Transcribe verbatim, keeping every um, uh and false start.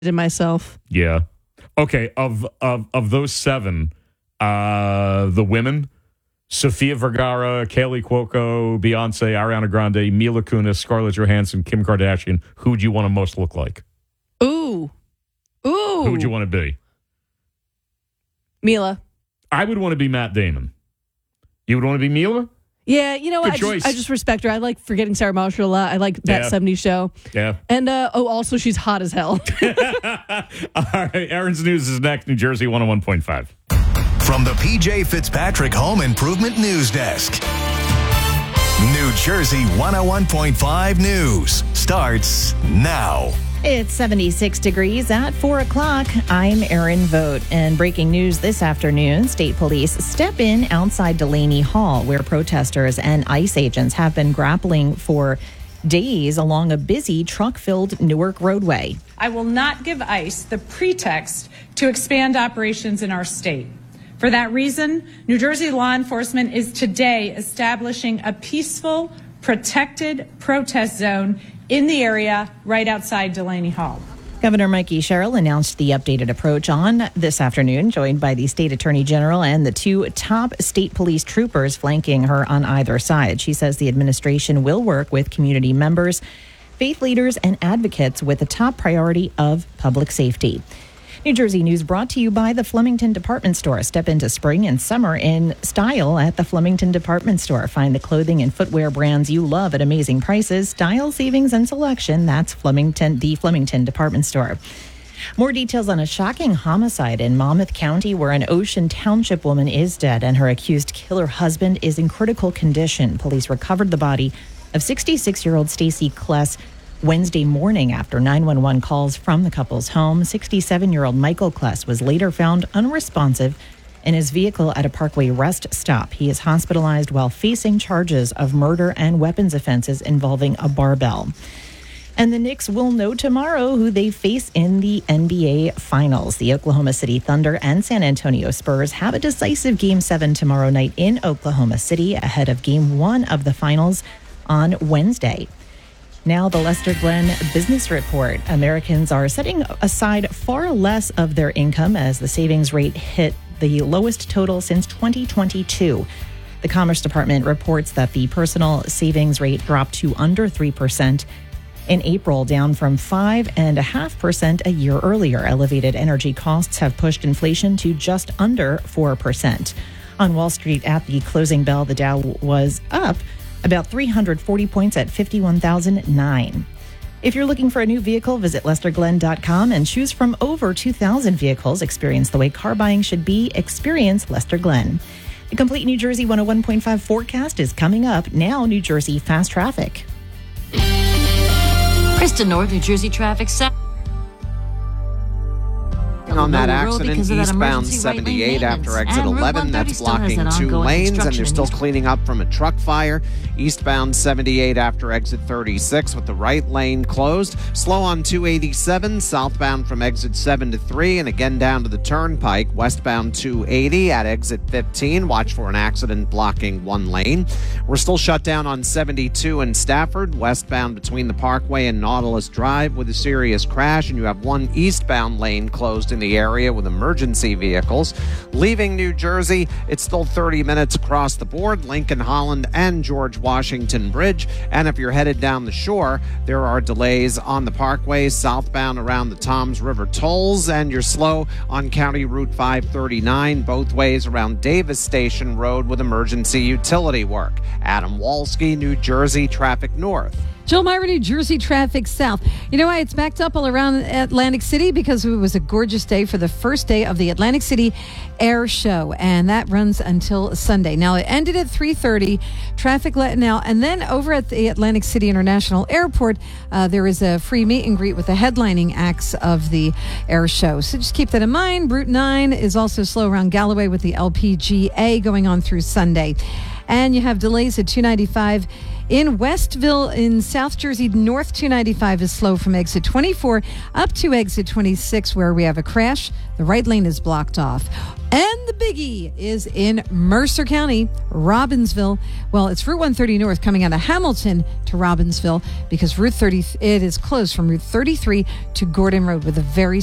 in myself. Yeah. Okay. Of of of those seven, uh, the women, Sofia Vergara, Kaylee Cuoco, Beyonce, Ariana Grande, Mila Kunis, Scarlett Johansson, Kim Kardashian. Who would you want to most look like? Ooh. Ooh. Who would you want to be? Mila. I would want to be Matt Damon. You would want to be Mila? Yeah, you know, Good I choice. just, I just respect her. I like Forgetting Sarah Marshall a lot. I like That Yeah. seventies Show. Yeah. And, uh, oh, also, she's hot as hell. All right. Aaron's News is next. New Jersey one oh one point five. From the P J Fitzpatrick Home Improvement News Desk. New Jersey one oh one point five News starts now. It's seventy-six degrees at four o'clock. I'm Erin Vogt. And breaking news this afternoon, state police step in outside Delaney Hall, where protesters and ICE agents have been grappling for days along a busy truck-filled Newark roadway. I will not give ICE the pretext to expand operations in our state. For that reason, New Jersey law enforcement is today establishing a peaceful, protected protest zone in the area right outside Delaney Hall. Governor Mikey Sherrill announced the updated approach on this afternoon, joined by the state attorney general and the two top state police troopers flanking her on either side. She says the administration will work with community members, faith leaders, and advocates with the top priority of public safety. New Jersey News brought to you by the Flemington Department Store. Step into spring and summer in style at the Flemington Department Store. Find the clothing and footwear brands you love at amazing prices, style, savings, and selection. That's Flemington, the Flemington Department Store. More details on a shocking homicide in Monmouth County where an Ocean Township woman is dead and her accused killer husband is in critical condition. Police recovered the body of sixty-six-year-old Stacy Kless Wednesday morning after nine one one calls from the couple's home. sixty-seven-year-old Michael Kless was later found unresponsive in his vehicle at a Parkway rest stop. He is hospitalized while facing charges of murder and weapons offenses involving a barbell. And the Knicks will know tomorrow who they face in the N B A Finals. The Oklahoma City Thunder and San Antonio Spurs have a decisive Game seven tomorrow night in Oklahoma City ahead of Game one of the Finals on Wednesday. Now, the Lester Glenn Business Report. Americans are setting aside far less of their income as the savings rate hit the lowest total since twenty twenty-two. The Commerce Department reports that the personal savings rate dropped to under three percent in April, down from five point five percent a year earlier. Elevated energy costs have pushed inflation to just under four percent. On Wall Street at the closing bell, the Dow was up about three hundred forty points at fifty-one thousand nine. If you're looking for a new vehicle, visit lester glenn dot com and choose from over two thousand vehicles. Experience the way car buying should be. Experience Lester Glenn. The complete New Jersey one oh one point five forecast is coming up. Now, New Jersey fast traffic. Kristen North, New Jersey traffic set. On that accident, eastbound seventy-eight after exit eleven, that's blocking two lanes, and they're still cleaning up from a truck fire. Eastbound seventy-eight after exit thirty-six with the right lane closed. Slow on two eighty-seven, southbound from exit seven to three, and again down to the turnpike. Westbound two eighty at exit fifteen. Watch for an accident blocking one lane. We're still shut down on seventy-two in Stafford, westbound between the Parkway and Nautilus Drive with a serious crash, and you have one eastbound lane closed in the area with emergency vehicles. Leaving New Jersey, it's still thirty minutes across the board, Lincoln Holland and George Washington Bridge. And if you're headed down the shore, there are delays on the Parkway southbound around the Toms River tolls, and you're slow on County Route five thirty-nine both ways around Davis Station Road with emergency utility work. Adam Walski, New Jersey Traffic North. Jill Myra, New Jersey traffic south. You know why it's backed up all around Atlantic City? Because it was a gorgeous day for the first day of the Atlantic City Air Show, and that runs until Sunday. Now, it ended at three thirty, traffic letting out, and then over at the Atlantic City International Airport, uh, there is a free meet and greet with the headlining acts of the Air Show. So just keep that in mind. Route nine is also slow around Galloway with the L P G A going on through Sunday. And you have delays at two ninety-five in Westville in South Jersey. North two ninety-five is slow from exit twenty-four up to exit twenty-six, where we have a crash. The right lane is blocked off. And the biggie is in Mercer County, Robbinsville. Well, it's Route one thirty North coming out of Hamilton to Robbinsville because Route thirty, it is closed from Route thirty-three to Gordon Road with a very